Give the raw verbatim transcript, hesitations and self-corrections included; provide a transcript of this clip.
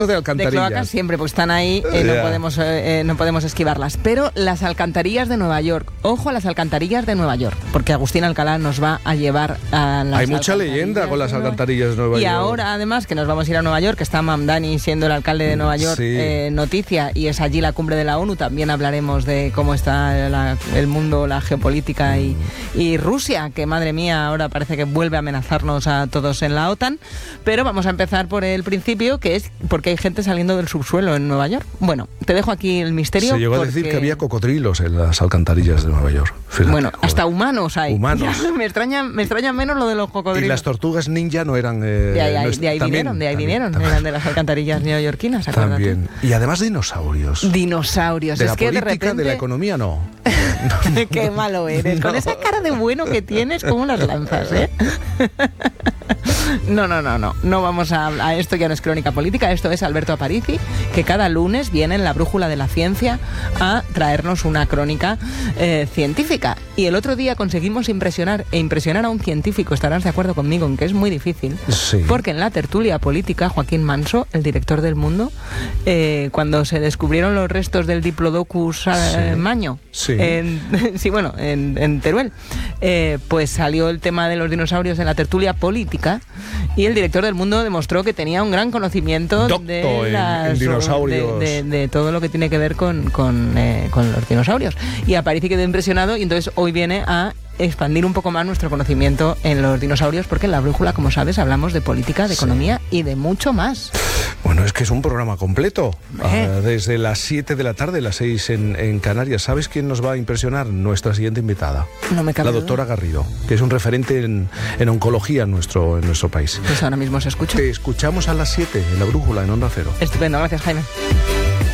de alcantarillas. De cloacas siempre, pues están ahí, eh, no, yeah. podemos, eh, no podemos esquivarlas. Pero las alcantarillas de Nueva York, ojo a las alcantarillas de Nueva York, porque Agustín Alcalá nos va a llevar a las Hay mucha leyenda con las alcantarillas de Nueva York. Y ahora, además, que nos vamos a ir a Nueva York, que está Mamdani siendo el alcalde de Nueva York, sí. eh, noticia, y es allí la cumbre de la ONU, también hablaremos de cómo está la, el mundo, la geopolítica y, y Rusia, que madre mía, ahora parece que vuelve a amenazarnos a todos en la OTAN. Pero vamos a empezar por el principio, que es porque hay gente saliendo del subsuelo en Nueva York. Bueno, te dejo aquí el misterio. Se llegó porque... a decir que había cocodrilos en las alcantarillas de Nueva York. Fíjate, bueno, joder. hasta humanos hay. Humanos. me, extraña, me extraña menos lo de los cocodrilos. Y las tortugas ninja no eran... Eh, de ahí, no ahí, es, de ahí también, vinieron, de ahí también, vinieron. también. Eran de las alcantarillas neoyorquinas, acuérdate. También. Y además dinosaurios. Dinosaurios. De es la que política, de repente... de la economía, no. Qué malo eres. No. Con esa cara de bueno que tienes, ¿cómo las lanzas, eh? No, no, no, no. No vamos a, a esto, ya no es crónica política. Esto es Alberto Aparici, que cada lunes viene en la Brújula de la Ciencia a traernos una crónica eh, científica. Y el otro día conseguimos impresionar e impresionar a un científico, estarás de acuerdo conmigo en que es muy difícil, sí. porque en la tertulia política, Joaquín Manso, el director del Mundo, eh, cuando se descubrieron los restos del Diplodocus eh, sí. maño, sí, en, sí bueno, en, en Teruel, eh, pues salió el tema de los dinosaurios en la tertulia política y el director del Mundo demostró que tenía un gran conocimiento Docto de, en, las, en dinosaurios. de, de, de todo lo que tiene que ver con, con, eh, con los dinosaurios. Y Aparici quedó impresionado y entonces hoy viene a expandir un poco más nuestro conocimiento en los dinosaurios, porque en la Brújula, como sabes, hablamos de política, de economía sí. y de mucho más. Bueno, es que es un programa completo. Eh. Uh, desde las siete de la tarde, las seis en, en Canarias. ¿Sabes quién nos va a impresionar? Nuestra siguiente invitada. No me cabe La doctora duda. Garrido, que es un referente en, en oncología en nuestro, en nuestro país. Pues ahora mismo se escucha. Te escuchamos a las siete en la Brújula, en Onda Cero. Estupendo, gracias, Jaime.